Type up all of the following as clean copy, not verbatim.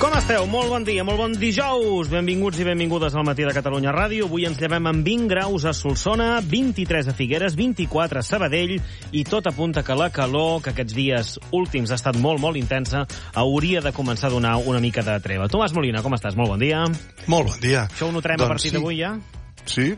Com esteu? Molt bon dia, molt bon dijous. Benvinguts i benvingudes al Matí de Catalunya Ràdio. Avui ens llevem amb 20 graus a Solsona, 23 a Figueres, 24 a Sabadell i tot apunta que la calor, que aquests dies últims ha estat molt, molt intensa, hauria de començar a donar una mica de treva. Tomàs Molina, com estàs? Molt bon dia. Molt bon dia. Això ho notarem a partir d'avui ja? Sí.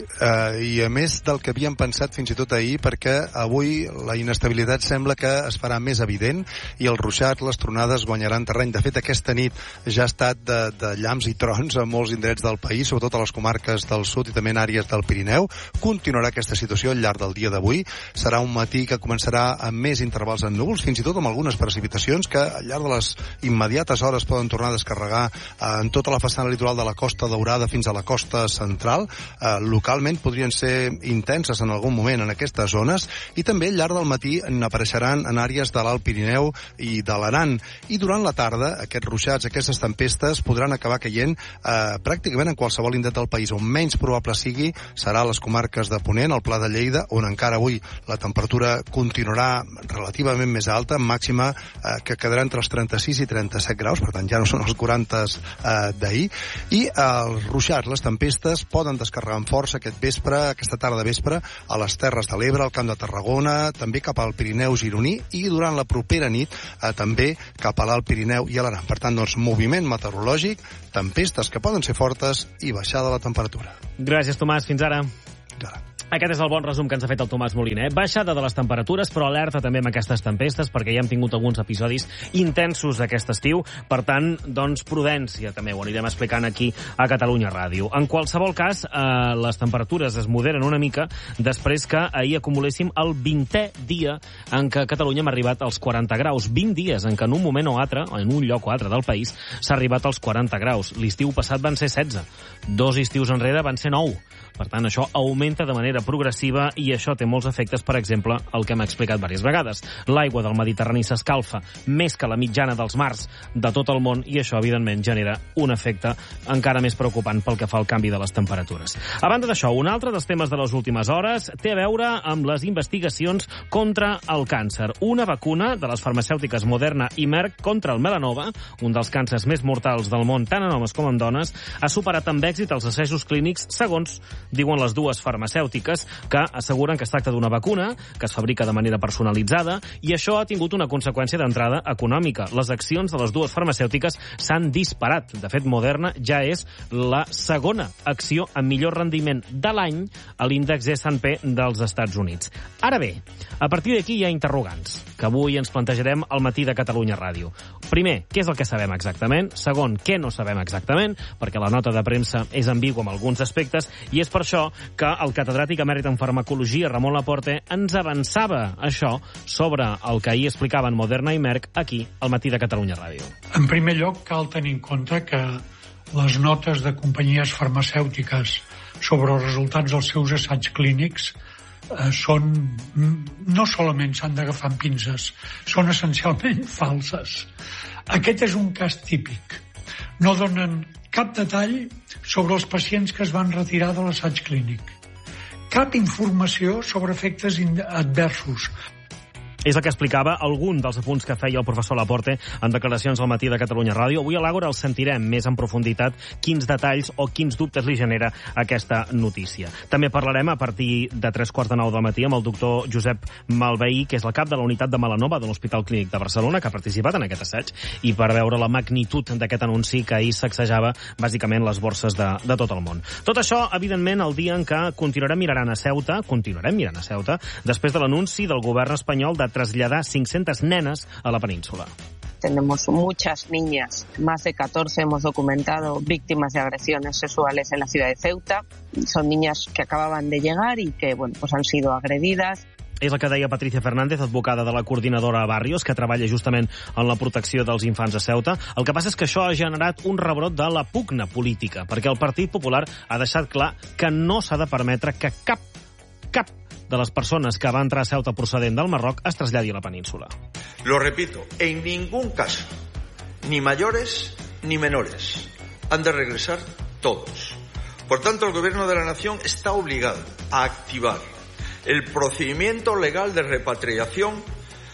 I a més del que havíem pensat fins i tot ahir, perquè avui la inestabilitat sembla que es farà més evident i el ruixat, les tronades guanyaran terreny. De fet, aquesta nit ja ha estat de llamps i trons a molts indrets del país, sobretot a les comarques del sud i també en àrees del Pirineu. Continuarà aquesta situació al llarg del dia d'avui. Serà un matí que començarà amb més intervals en núvols, fins i tot amb algunes precipitacions que al llarg de les immediates hores poden tornar a descarregar en tota la façana litoral de la Costa Daurada fins a la costa central. Localment podrien ser intenses en algun moment en aquestes zones i també al llarg del matí n'apareixeran en àrees de l'Alt Pirineu i de l'Aran. I durant la tarda aquests ruixats, aquestes tempestes podran acabar caient pràcticament en qualsevol indret del país. On menys probable sigui serà a les comarques de Ponent, al Pla de Lleida, on encara avui la temperatura continuarà relativament més alta, màxima que quedarà entre els 36 i 37 graus, per tant ja no són els 40 d'ahir, i els ruixats, les tempestes poden descarregar amb força aquesta tarda de vespre a les Terres de l'Ebre, al Camp de Tarragona, també cap al Pirineu gironí i durant la propera nit també cap a l'Alt Pirineu i a l'Aran. Per tant, doncs, moviment meteorològic, tempestes que poden ser fortes i baixada de la temperatura. Gràcies, Tomàs. Fins ara. Aquest és el bon resum que ens ha fet el Tomàs Molina. Baixada de les temperatures, però alerta també amb aquestes tempestes, perquè ja hem tingut alguns episodis intensos aquest estiu. Per tant, doncs, prudència, també ho anirem explicant aquí a Catalunya Ràdio. En qualsevol cas, les temperatures es moderen una mica després que ahir acumuléssim el 20è dia en què a Catalunya hem arribat als 40 graus. 20 dies en què en un moment o altre, en un lloc o altre del país, s'ha arribat als 40 graus. L'estiu passat van ser 16. 2 estius enrere van ser 9. Per tant, això augmenta de manera progressiva i això té molts efectes, per exemple, el que hem explicat diverses vegades. L'aigua del Mediterrani s'escalfa més que la mitjana dels mars de tot el món i això, evidentment, genera un efecte encara més preocupant pel que fa al canvi de les temperatures. A banda d'això, un altre dels temes de les últimes hores té a veure amb les investigacions contra el càncer. Una vacuna de les farmacèutiques Moderna i Merck contra el melanoma, un dels càncers més mortals del món, tant en homes com en dones, ha superat amb èxit els assajos clínics, segons diuen les dues farmacèutiques, que asseguren que es tracta d'una vacuna que es fabrica de manera personalitzada i això ha tingut una conseqüència d'entrada econòmica. Les accions de les dues farmacèutiques s'han disparat. De fet, Moderna ja és la segona acció amb millor rendiment de l'any a l'índex S&P dels Estats Units. Ara bé, a partir d'aquí hi ha interrogants que avui ens plantejarem al Matí de Catalunya Ràdio. Primer, què és el que sabem exactament? Segon, què no sabem exactament? Perquè la nota de premsa és ambigua en alguns aspectes i és per això que el catedràtic emèrit en farmacologia, Ramon Laporte, ens avançava això sobre el que ahir explicaven Moderna i Merck aquí, al Matí de Catalunya Ràdio. En primer lloc, cal tenir en compte que les notes de companyies farmacèutiques sobre els resultats dels seus assaigs clínics no solament s'han d'agafar amb pinces, són essencialment falses. Aquest és un cas típic. No donen cap detall sobre els pacients que es van retirar de l'assaig clínic. Cap informació sobre efectes adversos. És el que explicava algun dels apunts que feia el professor Laporte en declaracions al Matí de Catalunya Ràdio. Avui a l'Àgora el sentirem més en profunditat quins detalls o quins dubtes li genera aquesta notícia. També parlarem a partir de 8:45 del matí amb el doctor Josep Malveí, que és el cap de la unitat de melanoma de l'Hospital Clínic de Barcelona, que ha participat en aquest assaig, i per veure la magnitud d'aquest anunci que ahir sacsejava bàsicament les borses de tot el món. Tot això, evidentment, el dia en què continuarem mirant a Ceuta, després de l'anunci del govern espanyol de traslladar 500 nenes a la península. Tenemos muchas niñas, más de 14 hemos documentado víctimas de agresiones sexuales en la ciudad de Ceuta. Son niñas que acababan de llegar y que pues han sido agredidas. És el que deia Patricia Fernández, advocada de la coordinadora Barrios, que treballa justament en la protecció dels infants a Ceuta. El que passa és que això ha generat un rebrot de la pugna política, perquè el Partit Popular ha deixat clar que no s'ha de permetre que cap de les persones que va entrar a Ceuta procedent del Marroc es traslladi a la península. Lo repito, en ningún caso, ni mayores ni menores, han de regresar todos. Por tanto, el Gobierno de la Nación está obligado a activar el procedimiento legal de repatriación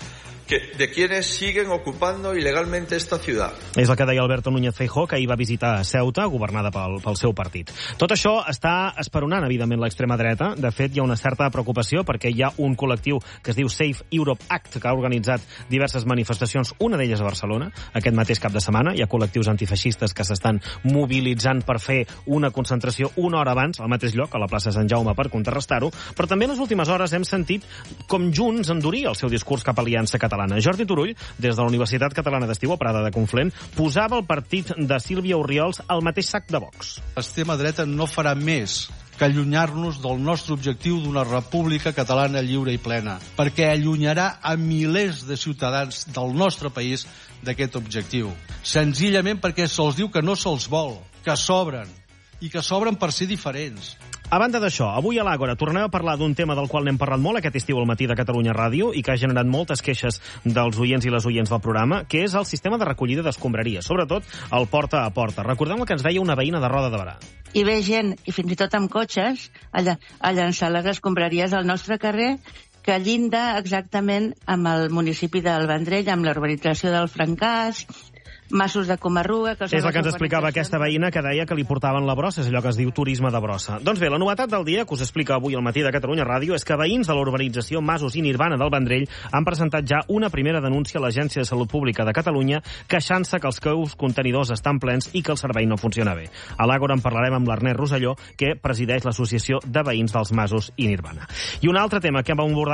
de quienes siguen ocupando ilegalmente esta ciudad. És el que deia Alberto Núñez Feijóo, que ahir va visitar Ceuta, governada pel seu partit. Tot això està esperonant, evidentment, l'extrema dreta. De fet, hi ha una certa preocupació perquè hi ha un col·lectiu que es diu Safe Europe Act, que ha organitzat diverses manifestacions, una d'elles a Barcelona, aquest mateix cap de setmana. Hi ha col·lectius antifeixistes que s'estan mobilitzant per fer una concentració una hora abans, al mateix lloc, a la plaça Sant Jaume, per contrarrestar-ho. Però també en les últimes hores hem sentit com Junts enduria el seu discurs cap a Aliança Catalana. Jordi Turull, des de la Universitat Catalana d'Estiu a Prada de Conflent, posava el partit de Sílvia Orriols al mateix sac de Vox. L'extrema dreta no farà més que allunyar-nos del nostre objectiu d'una república catalana lliure i plena, perquè allunyarà a milers de ciutadans del nostre país d'aquest objectiu. Senzillament perquè se'ls diu que no se'ls vol, que sobren, i que sobren per ser diferents. A banda d'això, avui a l'Àgora tornem a parlar d'un tema del qual n'hem parlat molt aquest estiu al matí de Catalunya Ràdio i que ha generat moltes queixes dels oients i les oients del programa, que és el sistema de recollida d'escombraries, sobretot el porta a porta. Recordem el que ens deia una veïna de Roda de Berà. I ve gent, i fins i tot amb cotxes, a llançar les escombraries al nostre carrer, que llinda exactament amb el municipi del Vendrell, amb la urbanització del Francàs, Masos de Comarruga... És el que ens explicava aquesta veïna, que deia que li portaven la brossa, és allò que es diu turisme de brossa. Doncs bé, la novetat del dia, que us explica avui al matí de Catalunya Ràdio, és que veïns de la urbanització Masos i Nirvana del Vendrell han presentat ja una primera denúncia a l'Agència de Salut Pública de Catalunya queixant-se que els seus contenidors estan plens i que el servei no funciona bé. A l'Àgora en parlarem amb l'Ernest Rosselló, que presideix l'Associació de Veïns dels Masos i Nirvana. I un altre tema que vam abordar